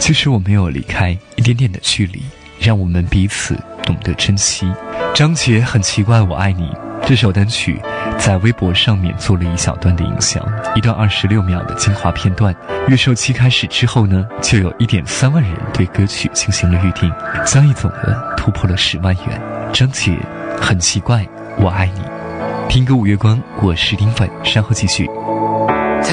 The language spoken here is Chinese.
即使我没有离开，一点点的距离让我们彼此懂得珍惜。张杰很奇怪我爱你这首单曲在微博上面做了一小段的影像，一段26秒的精华片段。预售期开始之后呢，就有1.3万人对歌曲进行了预定，交易总额突破了10万元。张杰很奇怪我爱你，听歌五月光，我是丁粉，稍后继续。